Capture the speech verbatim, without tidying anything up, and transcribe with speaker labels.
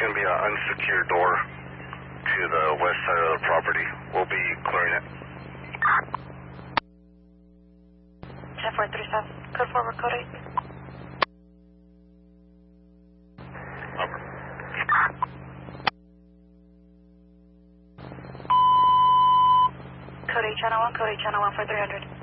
Speaker 1: going to be an unsecured door to the west side of the property. We'll be clearing it.
Speaker 2: ten four three seven, code forward, code eight.
Speaker 1: Over.
Speaker 2: Code eight, channel one, code eight, channel one for three hundred.